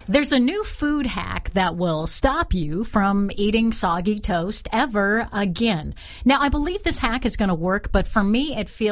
There's a new food hack that will stop you from eating soggy toast ever again. Now, I believe this hack is going to work, but for me, it feels